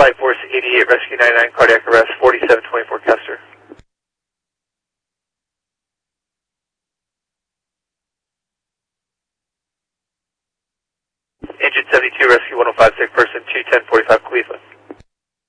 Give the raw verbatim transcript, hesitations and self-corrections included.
Flight Force eighty-eight, Rescue ninety-nine, cardiac arrest, forty-seven twenty-four Custer. Engine seventy-two, Rescue one oh five, sick person, two ten forty-five Cleveland.